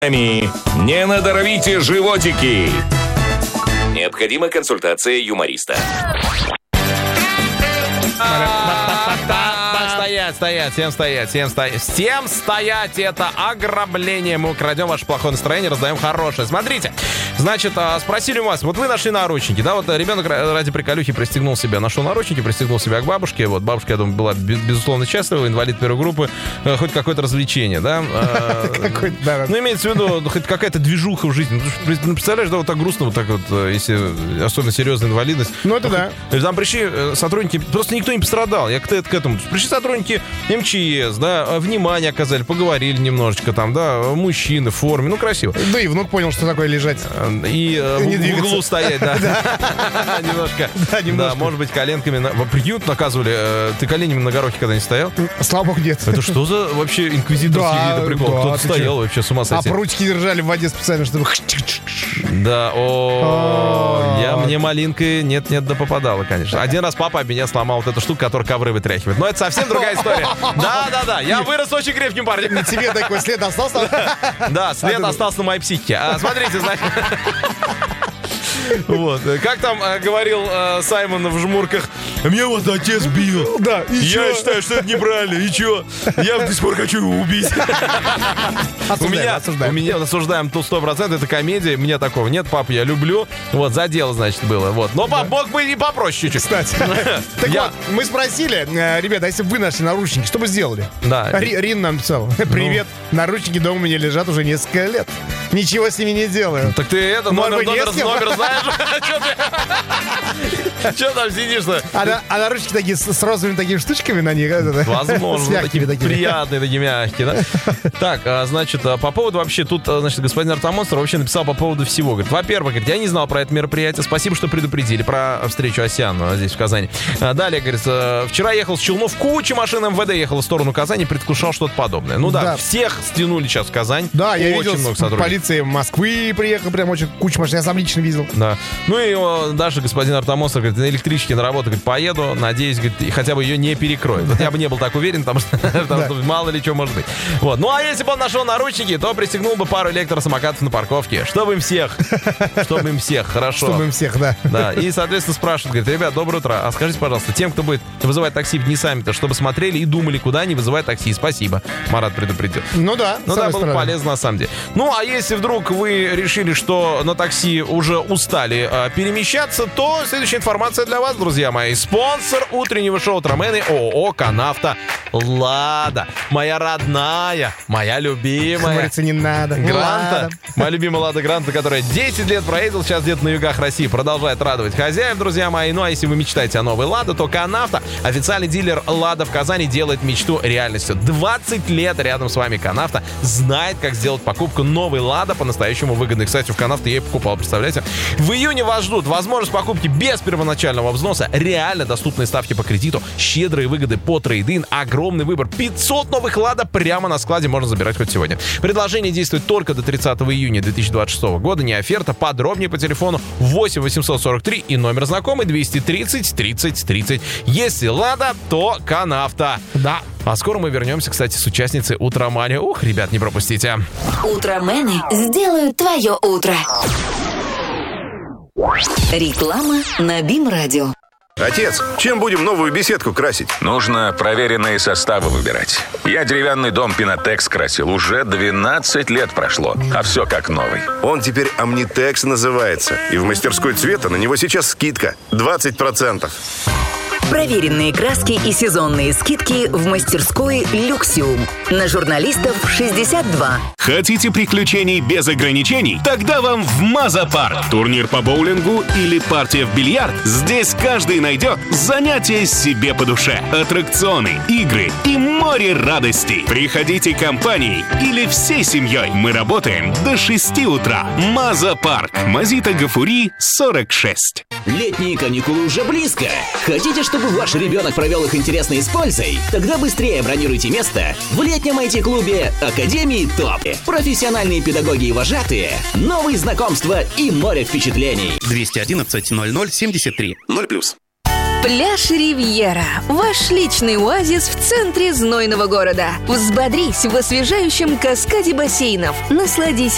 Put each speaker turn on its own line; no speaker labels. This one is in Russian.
Не надоровите животики. Необходима консультация юмориста.
Всем стоять, это ограбление. Мы крадем ваше плохое настроение, раздаем хорошее. Смотрите, значит, спросили у вас, вот вы нашли наручники, да, вот ребенок ради приколюхи пристегнул себя, нашел наручники, пристегнул себя к бабушке, вот бабушка, я думаю, была безусловно счастлива, инвалид первой группы, хоть какое-то развлечение, да? Ну, имеется в виду, хоть какая-то движуха в жизни. Ну, представляешь, да, вот так грустно, вот так вот, если особенно серьезная инвалидность.
Ну, это да.
Там пришли сотрудники, просто никто не пострадал, я к этому. Пришли сотрудники МЧС, да, внимание оказали, поговорили немножечко там, да, мужчины в форме, ну, красиво.
Да и внук понял, что такое лежать.
И в углу стоять, да. Немножко. Да, может быть, коленками. Прикинь, наказывали. Ты коленями на горохе когда-нибудь стоял?
Слава богу, нет.
Это что за вообще инквизиторский вид прикол? Кто-то стоял вообще, с ума сойти.
А ручки держали в воде специально, чтобы...
Да, мне малинкой нет-нет да попадала, конечно. Один раз папа меня сломал вот эту штуку, которая ковры вытряхивает. Но это совсем другая история. Да. Я вырос очень крепким парнем.
На тебе такой след остался?
Да, след остался на моей психике. Смотрите, значит... Вот. Как там говорил Саймон в «Жмурках», меня вот отец бил.
Да, и
я считаю, что это неправильно. И чё? Я до сих пор хочу его убить. Осуждаем тут 100%. Это комедия. У меня такого нет. Папа, я люблю. Вот, за дело, значит, было. Вот. Но пап мог бы и попроще чуть-чуть.
Кстати. Так вот, мы спросили, ребята, если бы вы нашли наручники, что бы сделали?
Да.
Рин нам писал. Привет. Наручники дома у меня лежат уже несколько лет. Ничего с ними не делаю.
Так ты номер знаешь? Че там сидишь-то?
А наручники такие с розовыми такими штучками на них?
Возможно, такие приятные, такие мягкие, да? Так, значит, по поводу вообще, тут, значит, господин Артамонстр вообще написал по поводу всего. Говорит, во-первых, говорит, я не знал про это мероприятие, спасибо, что предупредили про встречу Асяну здесь, в Казани. Далее, говорит, вчера ехал с Челнов, куча машин МВД ехала в сторону Казани, предвкушал что-то подобное. Ну да, всех стянули сейчас в Казань.
Да, я видел, полиция Москвы приехала, прям очень куча машин, я сам лично видел.
Да. Ну и даже господин Артамонстр говорит, на электричке на работу, говорит, поеду, надеюсь, говорит, хотя бы ее не перекроют. Вот я бы не был так уверен, потому что мало ли что может быть. Вот. Ну а если бы он нашел наручники, то пристегнул бы пару электросамокатов на парковке. Чтобы им всех, хорошо.
Чтобы им всех, да.
Да. И, соответственно, спрашивают, говорит, ребят, доброе утро, а скажите, пожалуйста, тем, кто будет вызывать такси в дни саммита, чтобы смотрели и думали, куда не вызывать такси. Спасибо. Марат предупредил.
Ну да.
Ну да, было полезно на самом деле. Ну а если вдруг вы решили, что на такси уже устали перемещаться, то следующая информация для вас, друзья мои. Спонсор утреннего шоу «Утромены» ООО «Канавто». Лада, моя родная, моя любимая.
Говорится, не надо.
Гранта, моя любимая Лада Гранта, которая 10 лет проездила, сейчас где-то на югах России, продолжает радовать хозяев, друзья мои. Ну а если вы мечтаете о новой Ладе, то Канавто, официальный дилер Лада в Казани, делает мечту реальностью. 20 лет рядом с вами Канавто, знает, как сделать покупку новой Лада по-настоящему выгодной. Кстати, в Канавто я и покупал, представляете? В июне вас ждут возможность покупки без первоначального взноса, реально доступные ставки по кредиту, щедрые выгоды по трейд-ин, огромный выбор. 500 новых Лада прямо на складе можно забирать хоть сегодня. Предложение действует только до 30 июня 2026 года. Не оферта. Подробнее по телефону 8 843 и номер знакомый 230 30 30. Если Лада, то Канавто.
Да.
А скоро мы вернемся, кстати, с участницей Утромани. Ух, ребят, не пропустите.
Утромены сделают твое утро. Реклама на БИМ-радио.
Отец, чем будем новую беседку красить?
Нужно проверенные составы выбирать. Я деревянный дом Пинотекс красил. Уже 12 лет прошло, а все как новый.
Он теперь Omnitex называется. И в мастерской цвета на него сейчас скидка 20%.
Проверенные краски и сезонные скидки в мастерской «Люксиум». На журналистов 62.
Хотите приключений без ограничений? Тогда вам в Маза-парк. Турнир по боулингу или партия в бильярд? Здесь каждый найдет занятие себе по душе. Аттракционы, игры и море радостей. Приходите компанией или всей семьей. Мы работаем до 6 утра. Маза-парк. Мазита Гафури, 46.
Летние каникулы уже близко. Хотите, чтобы ваш ребенок провел их интересно и с пользой? Тогда быстрее бронируйте место в летнем IT-клубе Академии ТОП. Профессиональные педагоги и вожатые, новые знакомства и море впечатлений.
211 00 73 0+.
Пляж Ривьера. Ваш личный оазис в центре знойного города. Взбодрись в освежающем каскаде бассейнов. Насладись